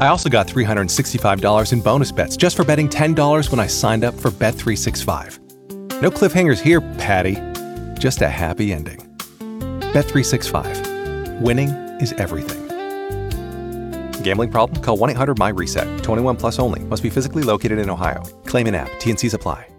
I also got $365 in bonus bets just for betting $10 when I signed up for Bet365. No cliffhangers here, Patty. Just a happy ending. Bet365. Winning is everything. Gambling problem? Call 1-800-MY-RESET. 21 plus only. Must be physically located in Ohio. Claim in app. T&Cs apply.